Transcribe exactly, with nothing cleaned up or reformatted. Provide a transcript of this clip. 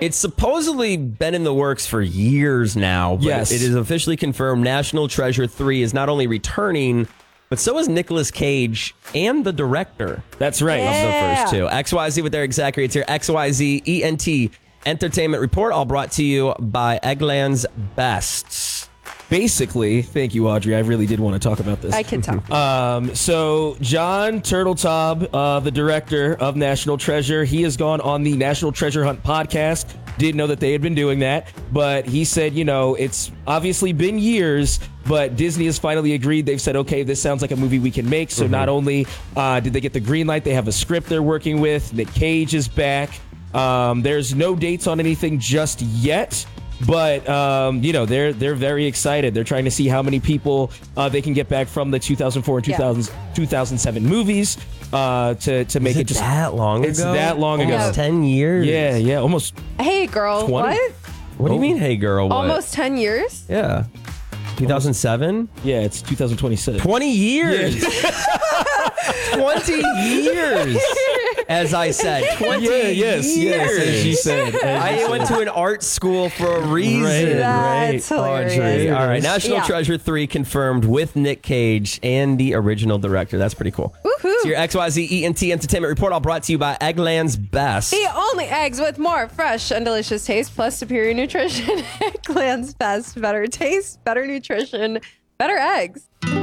It's supposedly been in the works for years now, but Yes. it is officially confirmed National Treasure three is not only returning, but so is Nicolas Cage and the director That's right. of Yeah. the first two. X Y Z with their exact rates here. X Y Z E N T Entertainment Report, all brought to you by Eggland's Bests. Basically, thank you, Audrey. I really did want to talk about this. I can tell. Um, so John Turteltaub, uh, the director of National Treasure, he has gone on the National Treasure Hunt podcast. Didn't know that they had been doing that, but he said, you know, it's obviously been years, but Disney has finally agreed. They've said, okay, this sounds like a movie we can make. So not only uh, did they get the green light, they have a script they're working with. Nick Cage is back. Um, there's no dates on anything just yet. But, um, you know, they're they're very excited. They're trying to see how many people uh, they can get back from the two thousand four and two thousand, two thousand seven movies uh, to, to make Is it, it just that long It's ago? that long ago. Almost ten years. Yeah, yeah, almost. Hey, girl. twenty? What? What do you mean, hey girl? What? Almost ten years? Yeah. two thousand seven? Yeah, it's two thousand twenty-six. twenty years. twenty years. As I said, twenty Yeah, yes, years. yes, as you said. as I you went said. to an art school for a reason. Right, That's right. hilarious. Audrey. All right, National Yeah. Treasure three confirmed with Nick Cage and the original director. That's pretty cool. Woohoo. So your X Y Z E N T Entertainment Report, all brought to you by Eggland's Best. The only eggs with more fresh and delicious taste plus superior nutrition. Eggland's Best. Better taste, better nutrition, better eggs.